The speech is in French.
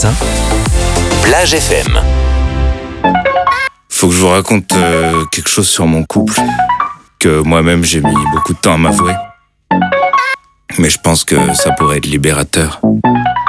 Plage FM. Faut que je vous raconte quelque chose sur mon couple que moi-même j'ai mis beaucoup de temps à m'avouer. Mais je pense que ça pourrait être libérateur.